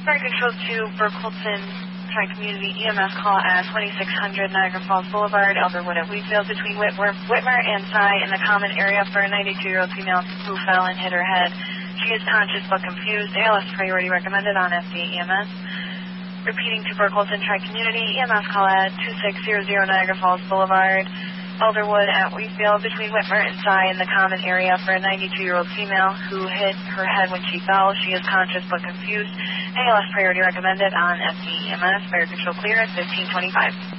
Fire Control to Burkholton Tri-Community EMS call at 2600 Niagara Falls Boulevard, Elderwood at Wheatfield, between Whitmer and Cy in the common area for a 92-year-old female who fell and hit her head. She is conscious but confused. ALS priority recommended on FDA EMS. Repeating to Burkholton Tri-Community EMS call at 2600 Niagara Falls Boulevard, Elderwood at Wheatfield, between Whitmer and Cy in the common area for a 92-year-old female who hit her head when she fell. She is conscious but confused. ALS priority recommended on FDEMS. Fire Control clear at 1525.